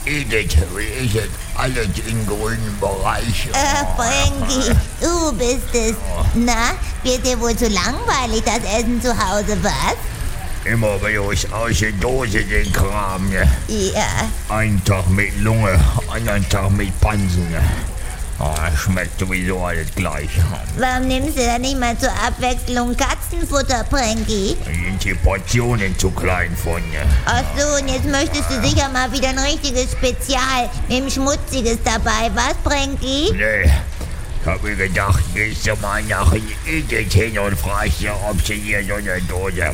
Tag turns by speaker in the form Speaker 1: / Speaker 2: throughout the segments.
Speaker 1: Edith, wie ist es? Alles im grünen Bereich.
Speaker 2: Frankie, du bist es. Na, wird dir wohl zu langweilig, das Essen zu Hause, was?
Speaker 1: Immer bloß aus der Dose den Kram, ne?
Speaker 2: Ja.
Speaker 1: Einen Tag mit Lunge, anderen Tag mit Pansen, ne? Schmeckt sowieso alles gleich.
Speaker 2: Warum nimmst du da nicht mal zur Abwechslung Katzenfutter, Frankie?
Speaker 1: Da sind die Portionen zu klein von, ne?
Speaker 2: Ach so, und jetzt möchtest du sicher mal wieder ein richtiges Spezial mit dem Schmutziges dabei, was, Frankie?
Speaker 1: Nee, ich hab mir gedacht, gehst du mal nach Edith hin und fragst sie, ob sie hier so eine Dose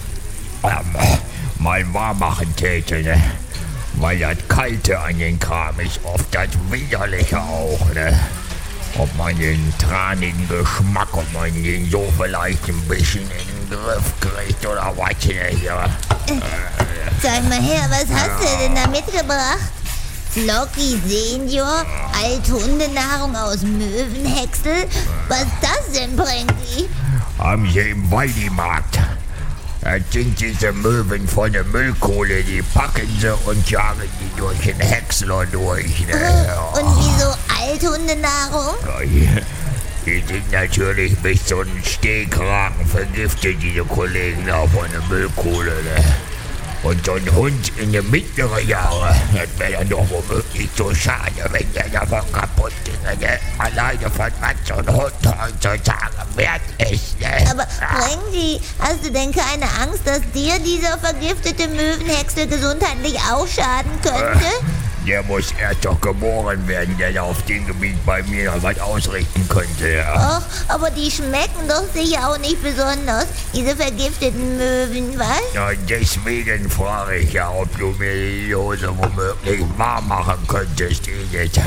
Speaker 1: mal warm machen täte, ne? Weil das Kalte an den Kram ist oft das Widerliche auch, ne? Ob man den tranigen Geschmack, ob man den so vielleicht ein bisschen in den Griff kriegt oder was, ne? Ja.
Speaker 2: Sag mal her, was hast du denn da mitgebracht? Flocky Senior, Althundenahrung aus Möwenhäcksel? Was ist das denn, Frankie?
Speaker 1: Haben sie im Waldimarkt. Das sind diese Möwen von der Müllkohle, die packen sie und jagen die durch den Häcksler durch. Ne?
Speaker 2: Und wieso Althundenahrung?
Speaker 1: Die sind natürlich bis zu den Stehkragen vergiftet, diese Kollegen da von der Müllkohle. Ne? Und so ein Hund in den mittleren Jahren, das wäre dann doch womöglich so schade, wenn der davon kaputt ginge. Ne? Alleine von was so ein Hund heutzutage wert ist. Ne?
Speaker 2: Aber Frankie, hast du denn keine Angst, dass dir dieser vergiftete Möwenhäcksel gesundheitlich auch schaden könnte?
Speaker 1: Der muss erst doch geboren werden, der da auf dem Gebiet bei mir noch was ausrichten könnte. Ja.
Speaker 2: Ach, aber die schmecken doch sicher auch nicht besonders, diese vergifteten Möwen, was?
Speaker 1: Ja, deswegen frage ich ja, ob du mir die Dose womöglich warm machen könntest, Edith.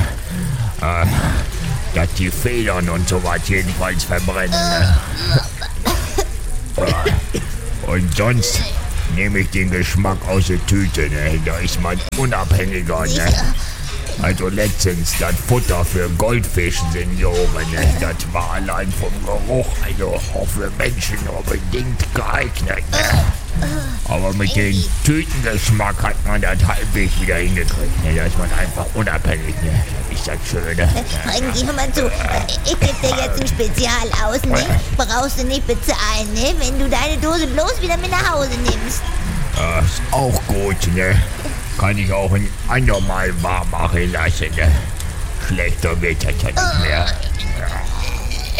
Speaker 1: Dass die Federn und sowas jedenfalls verbrennen. Ne? Und sonst nehme ich den Geschmack aus der Tüte, ne? Da ist man unabhängiger, ne? Also letztens das Futter für Goldfischsenioren, ne? Das war allein vom Geruch, also auch für Menschen unbedingt geeignet, ne? Aber mit dem Tütengeschmack hat man das halbwegs wieder hingekriegt, ne? Da ist man einfach unabhängig, ne? Das ist das Schöne.
Speaker 2: Frankie, hör mal zu, ich gebe dir jetzt ein Spezial aus, ne? Brauchst du nicht bezahlen, ne? Wenn du deine Dose bloß wieder mit nach Hause nimmst.
Speaker 1: Ist auch gut, ne? Kann ich auch ein andermal warm machen lassen, ne? Schlechter wird das ja nicht mehr.